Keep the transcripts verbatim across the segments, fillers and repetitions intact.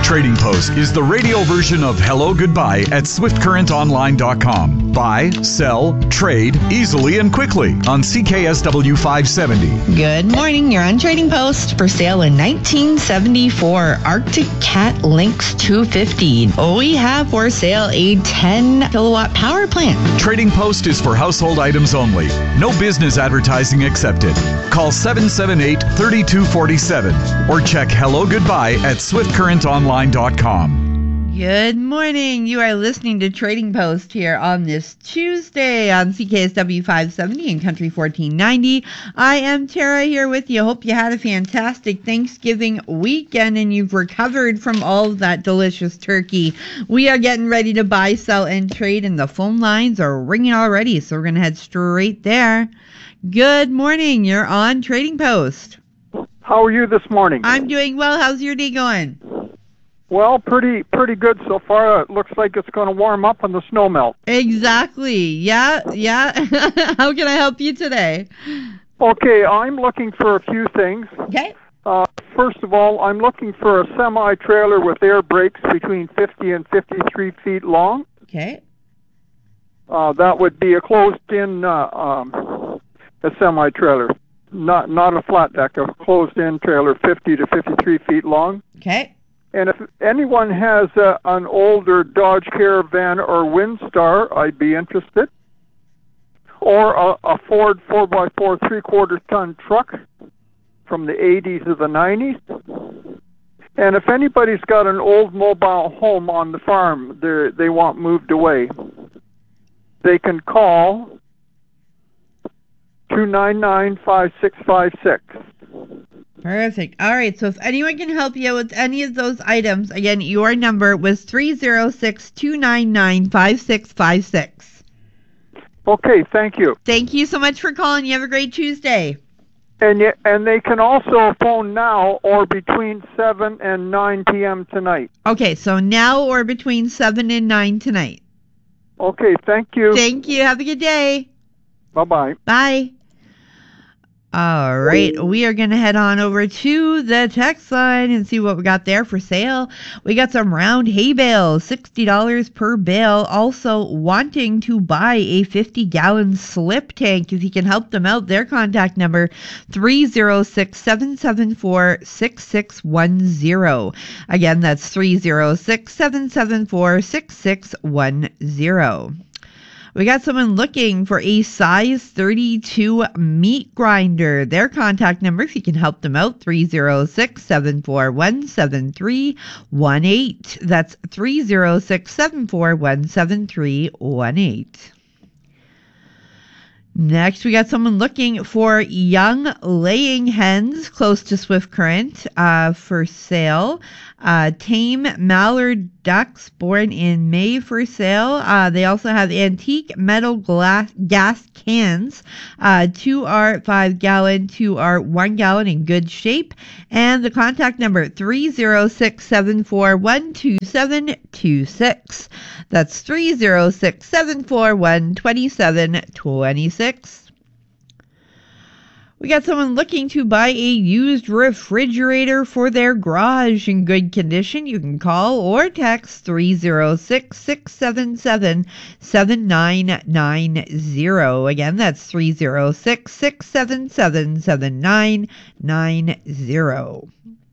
Trading Post is the radio version of Hello Goodbye at swift current online dot com. Buy, sell, trade easily and quickly on C K S W five seventy. Good morning. You're on Trading Post. For sale in nineteen seventy-four Arctic Cat Lynx two fifty. We have for sale a ten kilowatt power plant. Trading Post is for household items only. No business advertising accepted. Call seven seven eight, three two four seven or check Hello Goodbye at swift current online dot com. Good morning. You are listening to Trading Post here on this Tuesday on C K S W five seventy and Country fourteen ninety. I am Tara here with you. Hope you had a fantastic Thanksgiving weekend and you've recovered from all of that delicious turkey. We are getting ready to buy, sell, and trade, and the phone lines are ringing already, so we're going to head straight there. Good morning. You're on Trading Post. How are you this morning? I'm doing well. How's your day going? Well, pretty pretty good so far. It looks like it's going to warm up when the snow melts. Exactly. Yeah, yeah. How can I help you today? Okay, I'm looking for a few things. Okay. Uh, first of all, I'm looking for a semi-trailer with air brakes between fifty and fifty-three feet long. Okay. Uh, that would be a closed-in uh, um, a semi-trailer, not not a flat deck, a closed-in trailer, fifty to fifty-three feet long. Okay. And if anyone has uh, an older Dodge Caravan or Windstar, I'd be interested. Or a, a Ford four by four three-quarter ton truck from the eighties or the nineties. And if anybody's got an old mobile home on the farm they they want moved away, they can call two nine nine, five six five six. Perfect. All right. So if anyone can help you with any of those items, again, your number was three oh six, two nine nine, five six five six. Okay. Thank you. Thank you so much for calling. You have a great Tuesday. And y- and they can also phone now or between seven and nine p.m. tonight. Okay. So now or between seven and nine tonight. Okay. Thank you. Thank you. Have a good day. Bye-bye. Bye. All right, we are going to head on over to the text line and see what we got there for sale. We got some round hay bales, sixty dollars per bale. Also wanting to buy a fifty gallon slip tank. If you can help them out, their contact number, three oh six, seven seven four, six six one zero. Again, that's three oh six, seven seven four, six six one zero. We got someone looking for a size thirty-two meat grinder. Their contact number, if you can help them out, three oh six, seven four one, seven three one eight. That's three oh six, seven four one, seven three one eight. Next, we got someone looking for young laying hens close to Swift Current uh, for sale. Uh, tame mallard ducks born in May for sale. Uh, they also have antique metal glass gas cans. Uh, two are five gallon, two are one gallon in good shape. And the contact number, three oh six, seven four one, two seven two six. That's three oh six, seven four one, two seven two six. We got someone looking to buy a used refrigerator for their garage in good condition. You can call or text three oh six, six seven seven, seven nine nine zero. Again, that's three oh six, six seven seven, seven nine nine zero.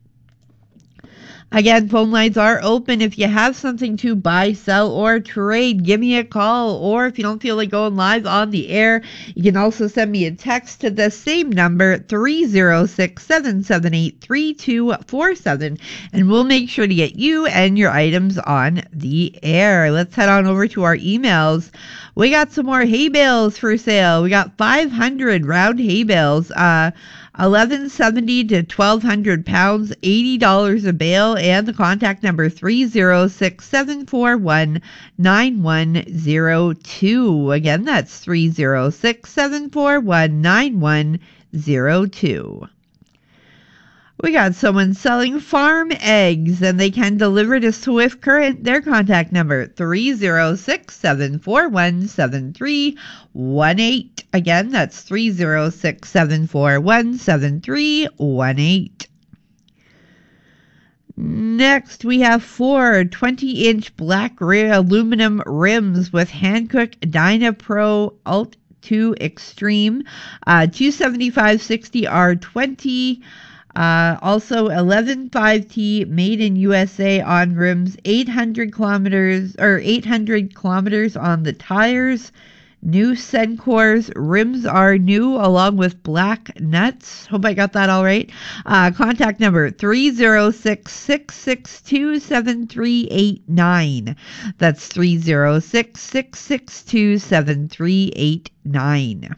Again, phone lines are open. If you have something to buy, sell, or trade, give me a call. Or if you don't feel like going live on the air, you can also send me a text to the same number, three oh six, seven seven eight, three two four seven, and we'll make sure to get you and your items on the air. Let's head on over to our emails. We got some more hay bales for sale. We got five hundred round hay bales. Uh, eleven seventy to twelve hundred pounds, eighty dollars a bale, and the contact number three oh six, seven four one, nine one oh two. Again, that's three oh six, seven four one, nine one oh two. We got someone selling farm eggs, and they can deliver to Swift Current. Their contact number, three oh six, seven four one, seven three one eight. Again, that's three oh six, seven four one, seven three one eight. Next, we have four twenty-inch black ri- aluminum rims with Hankook Dynapro Alt two Extreme, uh, two seventy-five sixty R twenty. Uh, also eleven five T made in U S A on rims, eight hundred kilometers or eight hundred kilometers on the tires. New Sencors rims are new along with black nuts. Hope I got that all right. Uh, contact number three zero six, six six two, seven three eight nine. That's three zero six, six six two, seven three eight nine.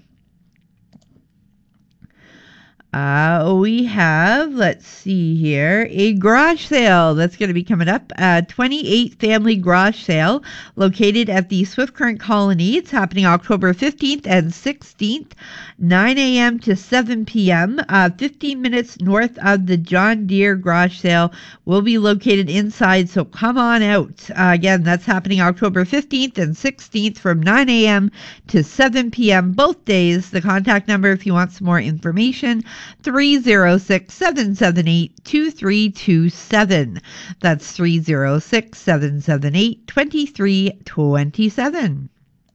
Uh, we have, let's see here, a garage sale that's going to be coming up. A twenty-eight family garage sale located at the Swift Current Colony. It's happening October fifteenth and sixteenth, nine a.m. to seven p.m. Uh, fifteen minutes north of the John Deere garage sale. Will be located inside, so come on out. Uh, again, that's happening October fifteenth and sixteenth from nine a.m. to seven p.m. both days. The contact number if you want some more information, three zero six, seven seven eight, two three two seven. That's three zero six, seven seven eight, two three two seven.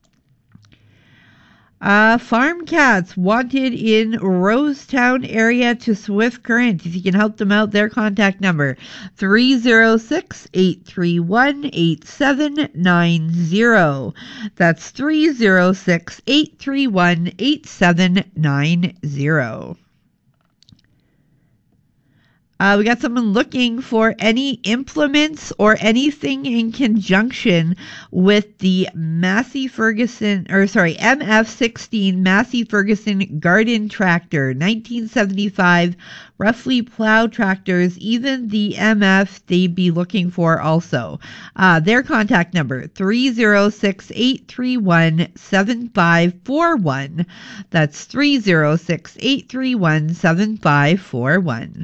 Uh, farm cats wanted in Rosetown area to Swift Current. If you can help them out, their contact number three zero six, eight three one, eight seven nine zero. That's three zero six, eight three one, eight seven nine zero. Uh, we got someone looking for any implements or anything in conjunction with the Massey Ferguson, or sorry, M F sixteen Massey Ferguson garden tractor, nineteen seventy-five, roughly plow tractors, even the M F they'd be looking for also. Uh, their contact number, three zero six, eight three one, seven five four one. That's three zero six, eight three one, seven five four one.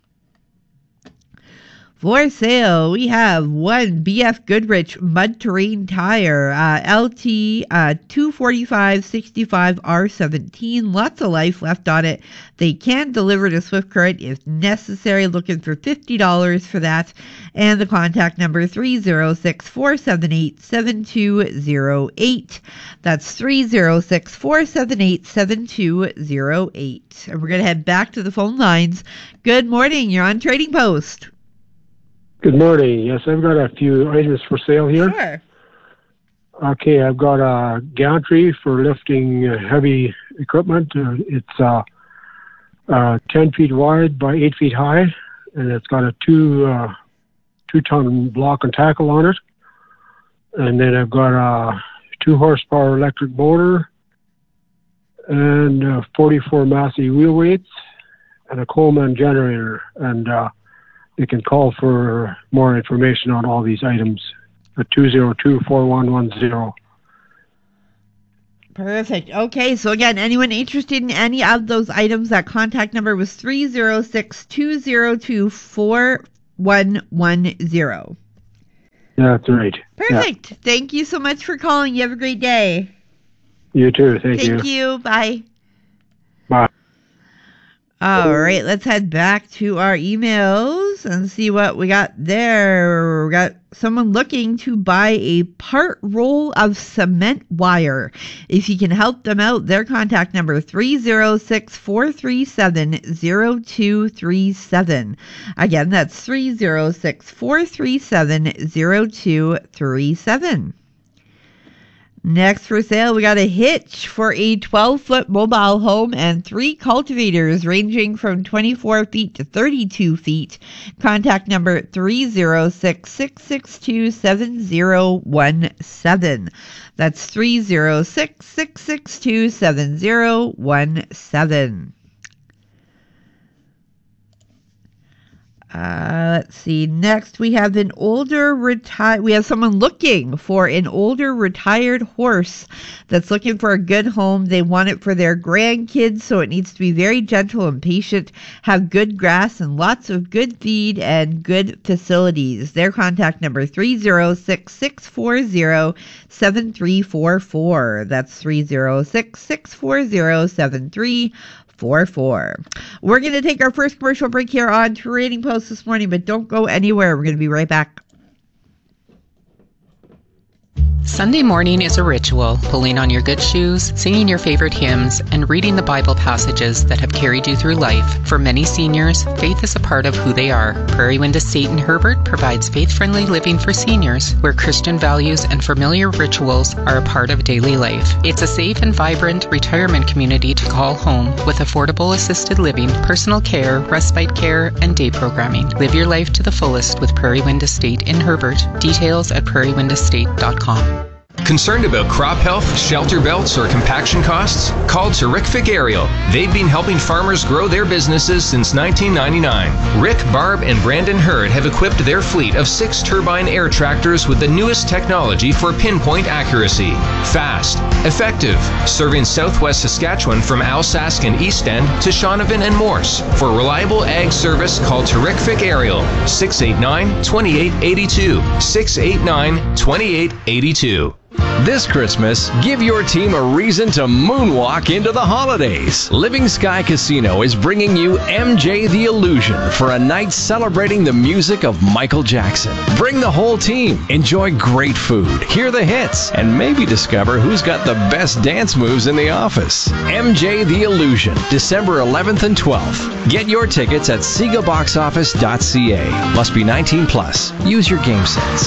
For sale, we have one B F Goodrich mud terrain tire, uh, L T uh, two forty-five sixty-five R seventeen. Lots of life left on it. They can deliver to Swift Current if necessary. Looking for fifty dollars for that. And the contact number three zero six, four seven eight, seven two zero eight. That's three zero six, four seven eight, seven two zero eight. And we're going to head back to the phone lines. Good morning. You're on Trading Post. Good morning. Yes, I've got a few items for sale here. Sure. Okay, I've got a gantry for lifting uh, heavy equipment. Uh, it's uh, uh, ten feet wide by eight feet high, and it's got a two uh, two ton block and tackle on it. And then I've got a two horsepower electric motor and uh, forty-four Massey wheel weights and a Coleman generator. And uh, you can call for more information on all these items at two zero two, four one one zero. Perfect. Okay, so again, anyone interested in any of those items, that contact number was three zero six, two zero two, four one one zero. That's right. Perfect. Yeah. Thank you so much for calling. You have a great day. You too. Thank, Thank you. Thank you. Bye. Bye. All right, let's head back to our emails and see what we got there. We got someone looking to buy a part roll of cement wire. If you can help them out, their contact number three zero six, four three seven, zero two three seven. Again, that's three zero six, four three seven, zero two three seven. Next for sale, we got a hitch for a twelve-foot mobile home and three cultivators ranging from twenty-four feet to thirty-two feet. Contact number three zero six, six six two, seven zero one seven. That's three zero six, six six two, seven zero one seven. Uh, let's see. Next, we have an older retired. We have someone looking for an older retired horse that's looking for a good home. They want it for their grandkids, so it needs to be very gentle and patient, have good grass and lots of good feed and good facilities. Their contact number three zero six, six four zero, seven three four four. That's three zero six, six four zero, seven three four four. We're going to take our first commercial break here on Trading Post this morning, but don't go anywhere. We're going to be right back. Sunday morning is a ritual, pulling on your good shoes, singing your favorite hymns, and reading the Bible passages that have carried you through life. For many seniors, faith is a part of who they are. Prairie Wind Estate in Herbert provides faith-friendly living for seniors, where Christian values and familiar rituals are a part of daily life. It's a safe and vibrant retirement community to call home, with affordable assisted living, personal care, respite care, and day programming. Live your life to the fullest with Prairie Wind Estate in Herbert. Details at prairie wind estate dot com. Concerned about crop health, shelter belts, or compaction costs? Call Terrific Aerial. They've been helping farmers grow their businesses since nineteen ninety-nine. Rick, Barb, and Brandon Hurd have equipped their fleet of six turbine air tractors with the newest technology for pinpoint accuracy. Fast, effective, serving southwest Saskatchewan from Alsask and East End to Shaunavon and Morse. For reliable ag service, call Terrific Aerial, six eight nine, two eight eight two, six eight nine, two eight eight two. This Christmas, give your team a reason to moonwalk into the holidays. Living Sky Casino is bringing you M J the Illusion for a night celebrating the music of Michael Jackson. Bring the whole team, enjoy great food, hear the hits, and maybe discover who's got the best dance moves in the office. M J the Illusion, December eleventh and twelfth. Get your tickets at sega box office dot c a. Must be nineteen plus. Use your game sense.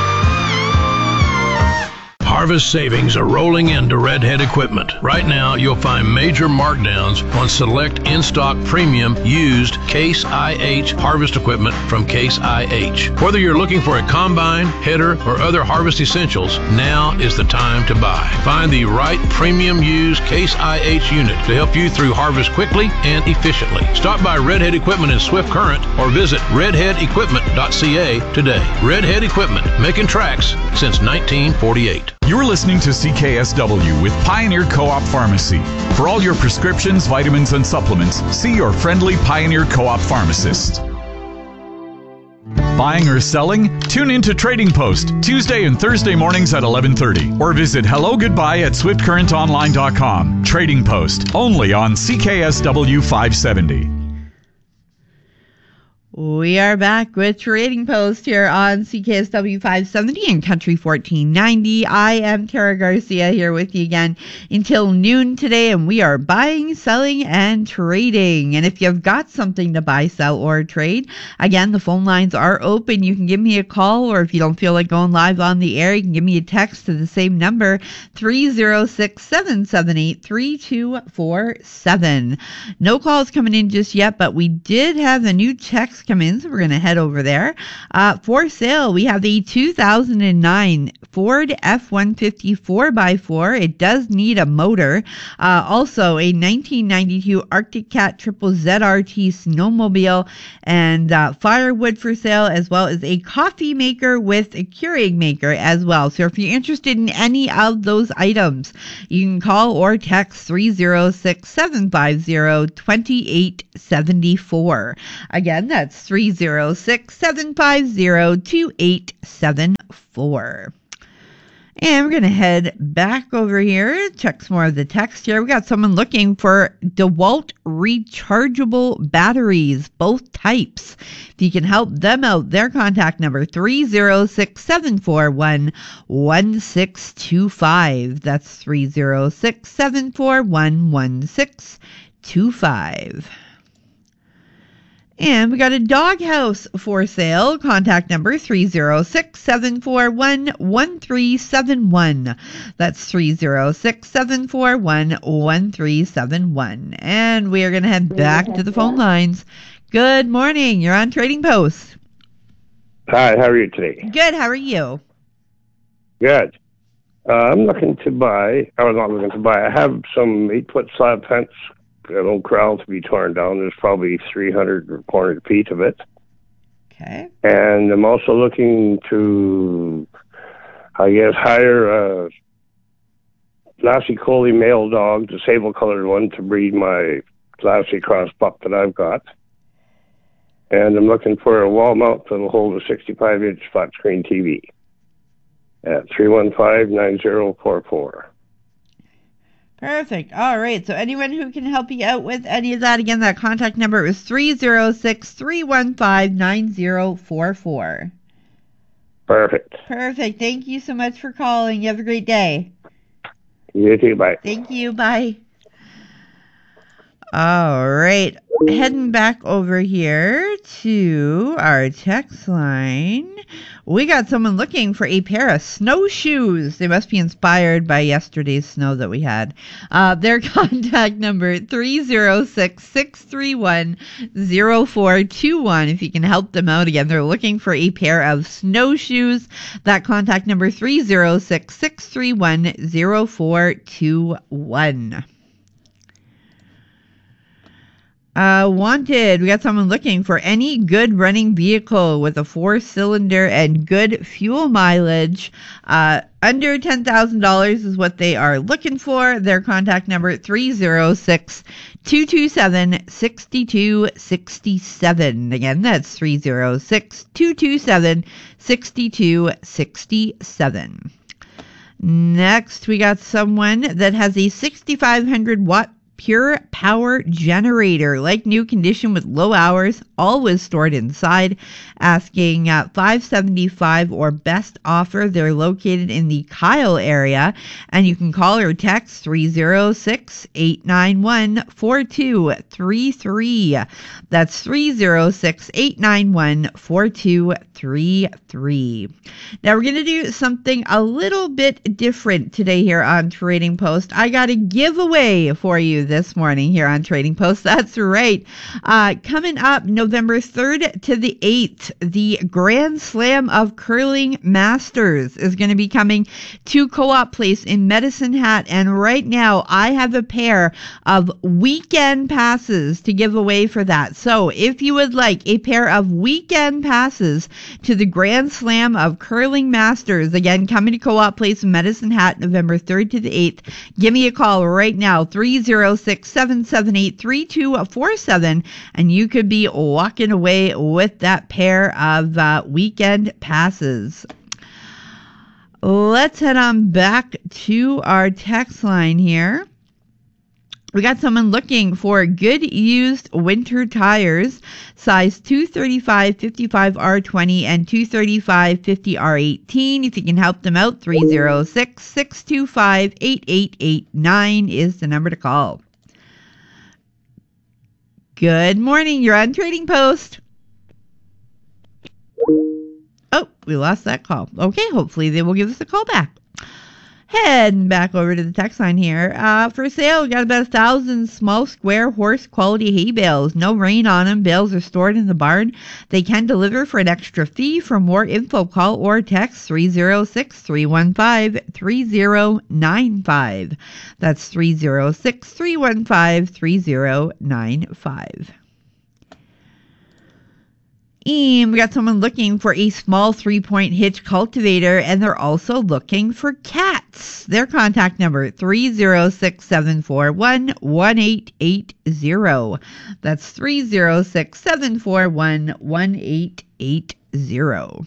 Harvest savings are rolling into Redhead Equipment. Right now, you'll find major markdowns on select in-stock premium used Case I H harvest equipment from Case I H. Whether you're looking for a combine, header, or other harvest essentials, now is the time to buy. Find the right premium used Case I H unit to help you through harvest quickly and efficiently. Stop by Redhead Equipment in Swift Current or visit redhead equipment dot c a today. Redhead Equipment, making tracks since nineteen forty-eight. You're listening to C K S W with Pioneer Co-op Pharmacy. For all your prescriptions, vitamins, and supplements, see your friendly Pioneer Co-op pharmacist. Buying or selling? Tune in to Trading Post, Tuesday and Thursday mornings at eleven thirty. Or visit hello goodbye at swift current online dot com. Trading Post, only on C K S W five seventy. We are back with Trading Post here on C K S W five seventy and Country fourteen ninety. I am Tara Garcia here with you again until noon today, and we are buying, selling, and trading. And if you've got something to buy, sell, or trade, again, the phone lines are open. You can give me a call, or if you don't feel like going live on the air, you can give me a text to the same number, three oh six, seven seven eight, three two four seven. No calls coming in just yet, but we did have a new text come in, so we're going to head over there. Uh, for sale, we have a two thousand nine Ford F one fifty four by four. It does need a motor. Uh, also, a nineteen ninety-two Arctic Cat Triple Z R T snowmobile and uh, firewood for sale, as well as a coffee maker with a Keurig maker as well. So if you're interested in any of those items, you can call or text three oh six, seven five oh, two eight seven four. Again, that's three oh six, seven five oh, two eight seven four. And we're going to head back over here, check some more of the text here. We got someone looking for DeWalt rechargeable batteries, both types. If you can help them out, their contact number, three oh six, seven four one, one six two five. That's three oh six, seven four one, one six two five. And we got a doghouse for sale. Contact number three oh six, seven four one, one three seven one. That's three oh six, seven four one, one three seven one. And we are going to head back to the phone lines. Good morning. You're on Trading Post. Hi, how are you today? Good. How are you? Good. Uh, I'm looking to buy, I was not looking to buy, I have some eight-foot slab fence, an old corral to be torn down. There's probably three hundred or four hundred feet of it. Okay. And I'm also looking to, I guess, hire a Lassie Coley male dog, the sable-colored one, to breed my Lassie cross pup that I've got. And I'm looking for a wall mount that'll hold a sixty-five inch flat-screen T V at three one five, nine oh four four. Perfect. All right. So anyone who can help you out with any of that, again, that contact number is three oh six, three one five, nine oh four four. Perfect. Perfect. Thank you so much for calling. You have a great day. You too. Bye. Thank you. Bye. All right. Heading back over here to our text line. We got someone looking for a pair of snowshoes. They must be inspired by yesterday's snow that we had. Uh, their contact number, three oh six, six three one, oh four two one. If you can help them out again, they're looking for a pair of snowshoes. That contact number, three oh six, six three one, oh four two one. Uh, wanted. We got someone looking for any good running vehicle with a four-cylinder and good fuel mileage. Uh, under ten thousand dollars is what they are looking for. Their contact number, three oh six, two two seven, six two six seven. Again, that's three oh six, two two seven, six two six seven. Next, we got someone that has a sixty-five hundred watt pure power generator, like new condition with low hours, always stored inside, asking uh, five seventy-five or best offer. They're located in the Kyle area, and you can call or text three oh six, eight nine one, four two three three. That's three oh six, eight nine one, four two three three. Now we're going to do something a little bit different today here on Trading Post. I got a giveaway for you this morning here on Trading Post. That's right. Uh, coming up November third to the eighth, the Grand Slam of Curling Masters is going to be coming to Co-op Place in Medicine Hat. And right now I have a pair of weekend passes to give away for that. So if you would like a pair of weekend passes to the Grand Slam of Curling Masters, again, coming to Co-op Place in Medicine Hat, November third to the eighth, give me a call right now, three oh six, seven seven eight, three two four seven, and you could be walking away with that pair of uh, weekend passes. Let's head on back to our text line here. We got someone looking for good used winter tires, size two thirty-five fifty-five R twenty and two thirty-five fifty R eighteen. If you can help them out, three oh six, six two five, eight eight eight nine is the number to call. Good morning. You're on Trading Post. Oh, we lost that call. Okay, hopefully they will give us a call back. Heading back over to the text line here. Uh, for sale, we got about a thousand small square horse quality hay bales. No rain on them. Bales are stored in the barn. They can deliver for an extra fee. For more info, call or text three oh six, three one five, three oh nine five. That's three oh six, three one five, three oh nine five. And we got someone looking for a small three-point hitch cultivator, and they're also looking for cats. Their contact number, three oh six, seven four one, one eight eight zero. That's three oh six, seven four one, one eight eight zero.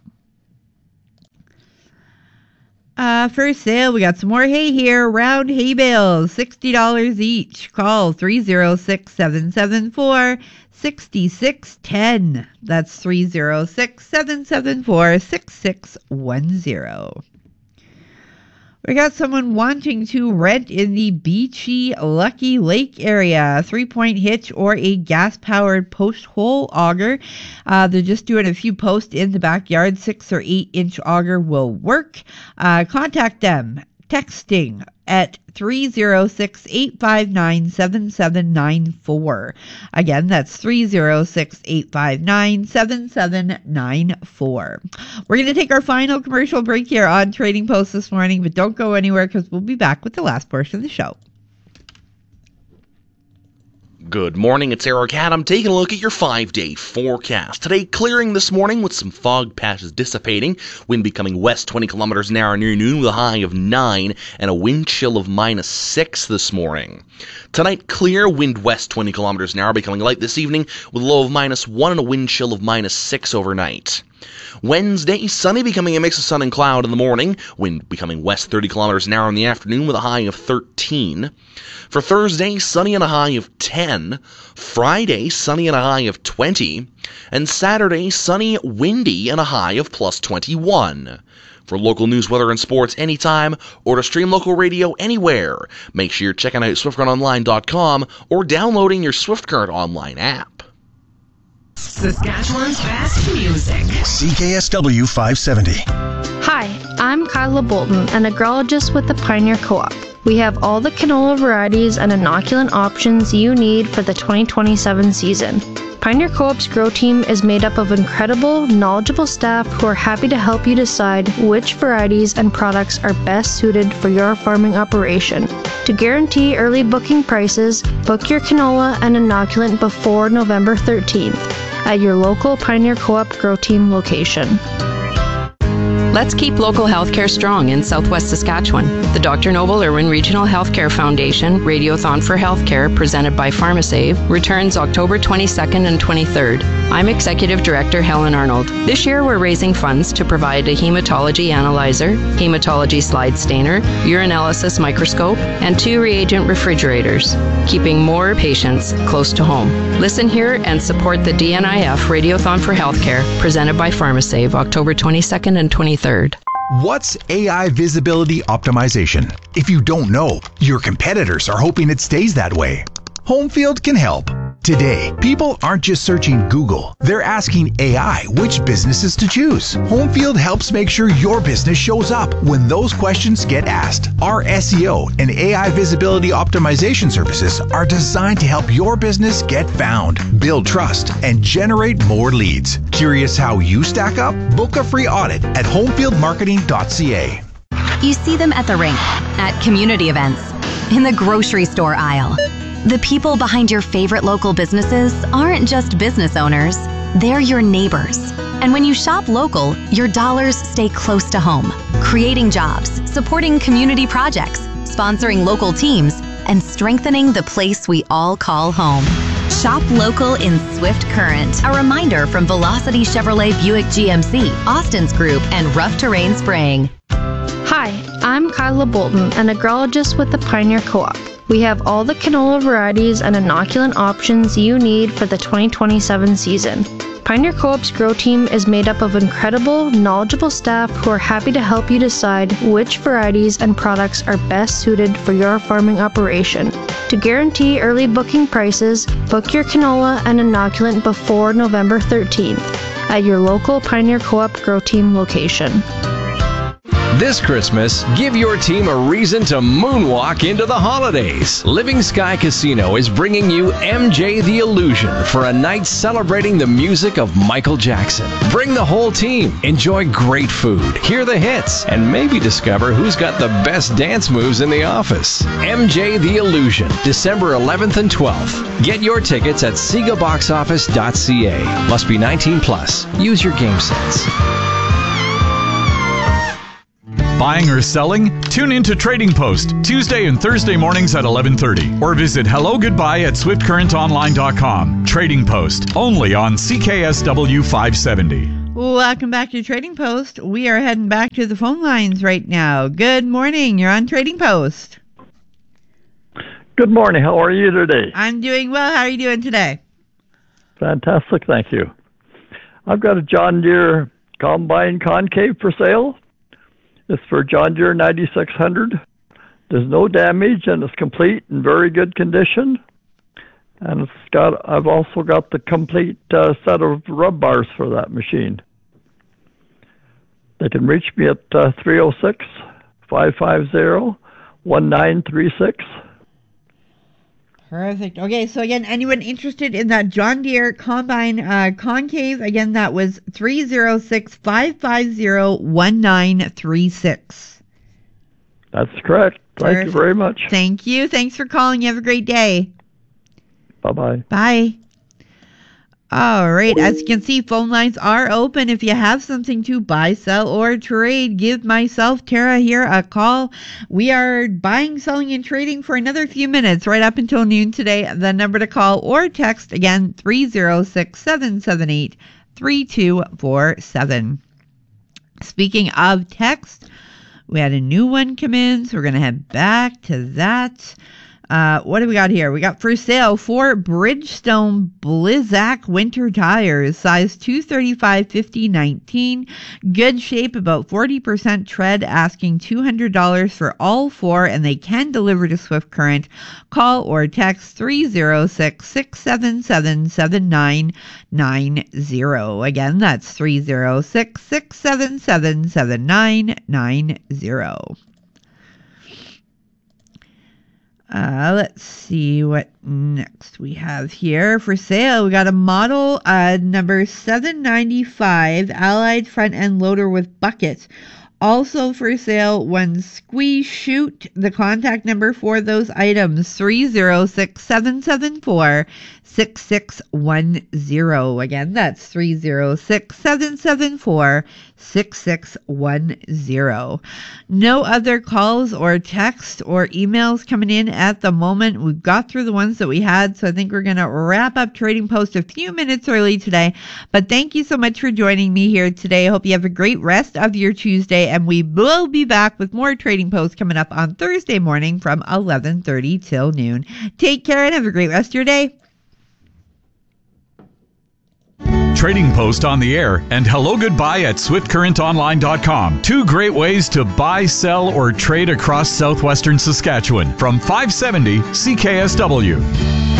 Uh, for sale, we got some more hay here. Round hay bales, sixty dollars each. Call three oh six, seven seven four, six six one zero. That's three oh six, seven seven four, six six one zero. We got someone wanting to rent in the Beachy Lucky Lake area, a three-point hitch or a gas-powered post-hole auger. Uh, they're just doing a few posts in the backyard. Six or eight-inch auger will work. Uh, contact them. Texting at three oh six, eight five nine, seven seven nine four. Again, that's three oh six, eight five nine, seven seven nine four. We're going to take our final commercial break here on Trading Post this morning, but don't go anywhere because we'll be back with the last portion of the show. Good morning, it's Eric Adam taking a look at your five-day forecast. Today, clearing this morning with some fog patches dissipating, wind becoming west twenty kilometers an hour near noon with a high of nine and a wind chill of minus six this morning. Tonight, clear, wind west twenty kilometers an hour becoming light this evening with a low of minus one and a wind chill of minus six overnight. Wednesday, sunny, becoming a mix of sun and cloud in the morning. Wind becoming west thirty kilometers an hour in the afternoon with a high of thirteen. For Thursday, sunny and a high of ten. Friday, sunny and a high of twenty. And Saturday, sunny, windy, and a high of plus twenty-one. For local news, weather, and sports anytime, or to stream local radio anywhere, make sure you're checking out swift current online dot com or downloading your Swift Current Online app. Saskatchewan's best music. C K S W five seventy. Hi, I'm Kyla Bolton, an agrologist with the Pioneer Co-op. We have all the canola varieties and inoculant options you need for the twenty twenty-seven season. Pioneer Co-op's grow team is made up of incredible, knowledgeable staff who are happy to help you decide which varieties and products are best suited for your farming operation. To guarantee early booking prices, book your canola and inoculant before November thirteenth at your local Pioneer Co-op grow team location. Let's keep local healthcare strong in Southwest Saskatchewan. The Doctor Noble Irwin Regional Healthcare Foundation Radiothon for Healthcare, presented by PharmaSave, returns October twenty-second and twenty-third. I'm Executive Director Helen Arnold. This year we're raising funds to provide a hematology analyzer, hematology slide stainer, urinalysis microscope, and two reagent refrigerators, keeping more patients close to home. Listen here and support the D N I F Radiothon for Healthcare, presented by PharmaSave, October twenty-second and twenty-third. What's A I visibility optimization? If you don't know, your competitors are hoping it stays that way. Homefield can help. Today, people aren't just searching Google. They're asking A I which businesses to choose. Homefield helps make sure your business shows up when those questions get asked. Our S E O and A I visibility optimization services are designed to help your business get found, build trust, and generate more leads. Curious how you stack up? Book a free audit at homefield marketing dot c a. You see them at the rink, at community events, in the grocery store aisle. The people behind your favorite local businesses aren't just business owners, they're your neighbors. And when you shop local, your dollars stay close to home, creating jobs, supporting community projects, sponsoring local teams, and strengthening the place we all call home. Shop local in Swift Current. A reminder from Velocity Chevrolet Buick G M C, Austin's Group, and Rough Terrain Spraying. Hi, I'm Kyla Bolton, an agrologist with the Pioneer Co-op. We have all the canola varieties and inoculant options you need for the twenty twenty-seven season. Pioneer Co-op's grow team is made up of incredible, knowledgeable staff who are happy to help you decide which varieties and products are best suited for your farming operation. To guarantee early booking prices, book your canola and inoculant before November thirteenth at your local Pioneer Co-op grow team location. This Christmas, give your team a reason to moonwalk into the holidays. Living Sky Casino is bringing you M J the Illusion for a night celebrating the music of Michael Jackson. Bring the whole team, enjoy great food, hear the hits, and maybe discover who's got the best dance moves in the office. M J the Illusion, December eleventh and twelfth. Get your tickets at sega box office dot c a. Must be nineteen plus. Use your game sense. Buying or selling? Tune in to Trading Post Tuesday and Thursday mornings at eleven thirty or visit hello goodbye at swift current online dot com. Trading Post, only on C K S W five seventy. Welcome back to Trading Post. We are heading back to the phone lines right now. Good morning. You're on Trading Post. Good morning. How are you today? I'm doing well. How are you doing today? Fantastic. Thank you. I've got a John Deere Combine Concave for sale. It's for John Deere ninety-six hundred. There's no damage and it's complete in very good condition. And it's got. I've also got the complete uh, set of rub bars for that machine. They can reach me at uh, three oh six, five five zero, one nine three six. Perfect. Okay, so again, anyone interested in that John Deere Combine uh, Concave, again, that was three oh six, five five zero, one nine three six. That's correct. Thank Perfect. you very much. Thank you. Thanks for calling. You have a great day. Bye-bye. Bye. All right. As you can see, phone lines are open. If you have something to buy, sell, or trade, give myself, Tara, here a call. We are buying, selling, and trading for another few minutes, right up until noon today. The number to call or text, again, three oh six, seven seven eight, three two four seven. Speaking of text, we had a new one come in, so we're going to head back to that. Uh, what do we got here? We got for sale four Bridgestone Blizzak winter tires, size two thirty-five fifty nineteen. Good shape, about forty percent tread, asking two hundred dollars for all four, and they can deliver to Swift Current. Call or text three oh six, six seven seven, seven nine nine oh. Again, that's three oh six, six seven seven, seven nine nine oh. Uh, let's see what next we have here for sale. We got a model uh, number seven ninety-five Allied front end loader with bucket. Also for sale, one squeeze chute. The contact number for those items, three oh six, seven seven four, six six one oh. Again, that's three oh six, seven seven four, six six one oh. No other calls or text or emails coming in at the moment. We've got through the ones that we had, so I think we're going to wrap up Trading Post a few minutes early today. But thank you so much for joining me here today. I hope you have a great rest of your Tuesday, and we will be back with more Trading Post coming up on Thursday morning from eleven thirty till noon. Take care and have a great rest of your day. Trading Post on the air and Hello Goodbye at swift current online dot com. Two great ways to buy, sell, or trade across southwestern Saskatchewan from five seventy C K S W.